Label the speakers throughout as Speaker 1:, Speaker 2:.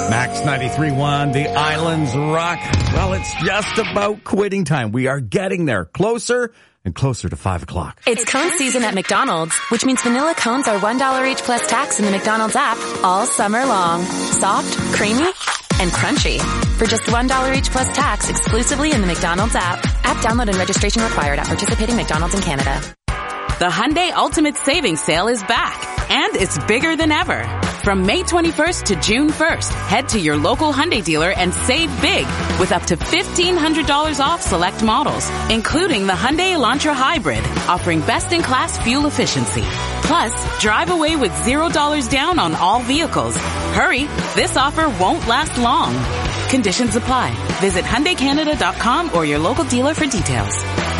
Speaker 1: Max 93.1, the Islands Rock. Well, it's just about quitting time. We are getting there, closer and closer to 5 o'clock.
Speaker 2: It's cone season at McDonald's, which means vanilla cones are $1 each plus tax in the McDonald's app all summer long. Soft, creamy, and crunchy. For just $1 each plus tax exclusively in the McDonald's app. App download and registration required at participating McDonald's in Canada.
Speaker 3: The Hyundai Ultimate Savings Sale is back, and it's bigger than ever. From May 21st to June 1st, head to your local Hyundai dealer and save big with up to $1,500 off select models, including the Hyundai Elantra Hybrid, offering best-in-class fuel efficiency. Plus, drive away with $0 down on all vehicles. Hurry, this offer won't last long. Conditions apply. Visit HyundaiCanada.com or your local dealer for details.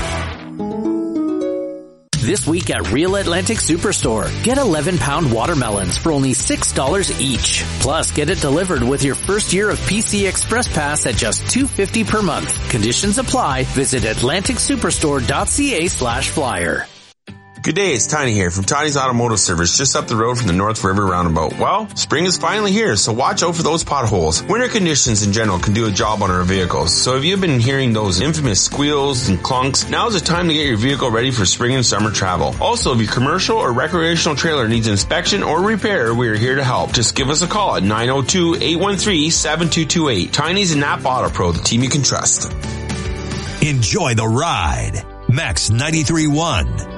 Speaker 4: This week at Real Atlantic Superstore, get 11-pound watermelons for only $6 each. Plus, get it delivered with your first year of PC Express Pass at just $2.50 per month. Conditions apply. Visit AtlanticSuperstore.ca/flyer.
Speaker 5: Good day, it's Tiny here from Tiny's Automotive Service just up the road from the North River Roundabout. Well, spring is finally here, so watch out for those potholes. Winter conditions in general can do a job on our vehicles, so if you've been hearing those infamous squeals and clunks, now's the time to get your vehicle ready for spring and summer travel. Also, if your commercial or recreational trailer needs inspection or repair, we are here to help. Just give us a call at 902-813-7228. Tiny's and Napa Auto Pro, the team you can trust.
Speaker 6: Enjoy the ride. Max 93.1.